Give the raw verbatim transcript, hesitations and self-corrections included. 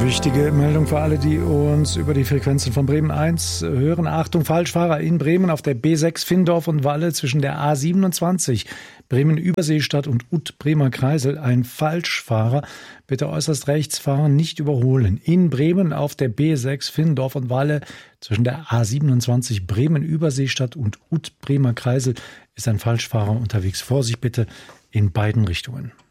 Wichtige Meldung für alle, die uns über die Frequenzen von Bremen eins hören. Achtung, Falschfahrer in Bremen auf der B sechs Findorf und Walle zwischen der A siebenundzwanzig Bremen-Überseestadt und Ut-Bremer Kreisel. Ein Falschfahrer, bitte äußerst rechts fahren, nicht überholen. In Bremen auf der B sechs Findorf und Walle zwischen der A siebenundzwanzig Bremen-Überseestadt und Ut-Bremer Kreisel ist ein Falschfahrer unterwegs. Vorsicht bitte in beiden Richtungen.